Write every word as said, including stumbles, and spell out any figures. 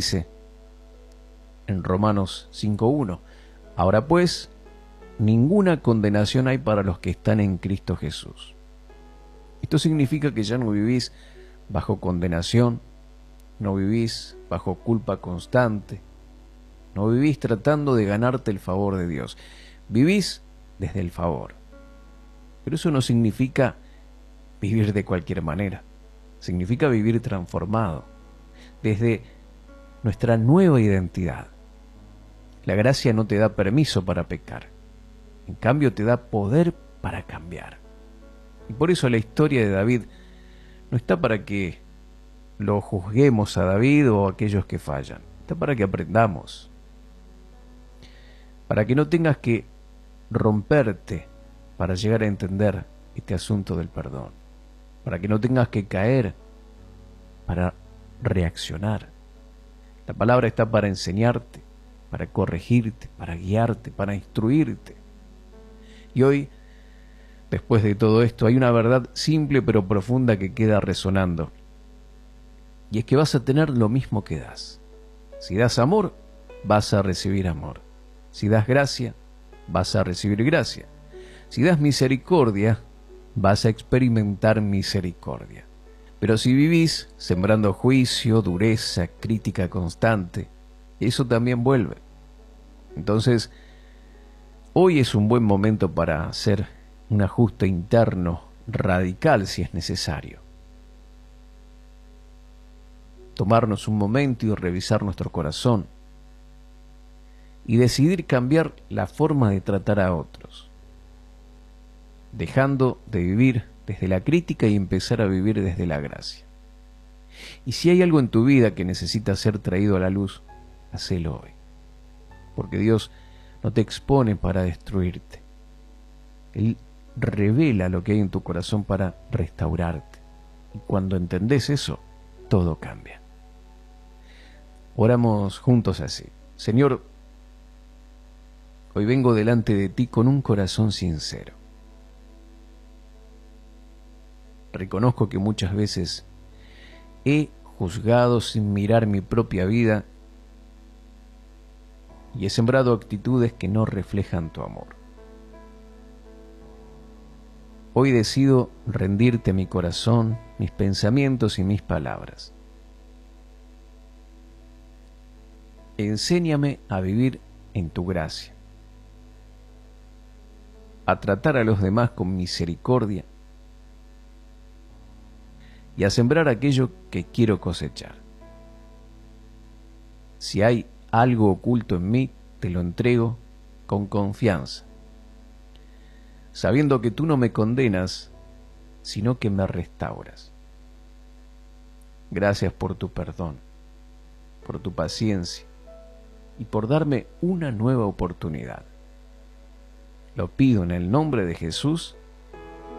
Dice en Romanos cinco uno, ahora pues, ninguna condenación hay para los que están en Cristo Jesús. Esto significa que ya no vivís bajo condenación, no vivís bajo culpa constante, no vivís tratando de ganarte el favor de Dios, vivís desde el favor. Pero eso no significa vivir de cualquier manera, significa vivir transformado, desde nuestra nueva identidad. La gracia no te da permiso para pecar, en cambio te da poder para cambiar. Y por eso la historia de David no está para que lo juzguemos a David o a aquellos que fallan, está para que aprendamos, para que no tengas que romperte para llegar a entender este asunto del perdón, para que no tengas que caer para reaccionar. La palabra está para enseñarte, para corregirte, para guiarte, para instruirte. Y hoy, después de todo esto, hay una verdad simple pero profunda que queda resonando. Y es que vas a tener lo mismo que das. Si das amor, vas a recibir amor. Si das gracia, vas a recibir gracia. Si das misericordia, vas a experimentar misericordia. Pero si vivís sembrando juicio, dureza, crítica constante, eso también vuelve. Entonces, hoy es un buen momento para hacer un ajuste interno radical si es necesario. Tomarnos un momento y revisar nuestro corazón y decidir cambiar la forma de tratar a otros, dejando de vivir desde la crítica y empezar a vivir desde la gracia. Y si hay algo en tu vida que necesita ser traído a la luz, hacelo hoy, porque Dios no te expone para destruirte. Él revela lo que hay en tu corazón para restaurarte. Y cuando entendés eso, todo cambia. Oramos juntos así. Señor, hoy vengo delante de ti con un corazón sincero. Reconozco que muchas veces he juzgado sin mirar mi propia vida y he sembrado actitudes que no reflejan tu amor. Hoy decido rendirte mi corazón, mis pensamientos y mis palabras. Enséñame a vivir en tu gracia, a tratar a los demás con misericordia y a sembrar aquello que quiero cosechar. Si hay algo oculto en mí, te lo entrego con confianza, sabiendo que tú no me condenas, sino que me restauras. Gracias por tu perdón, por tu paciencia y por darme una nueva oportunidad. Lo pido en el nombre de Jesús.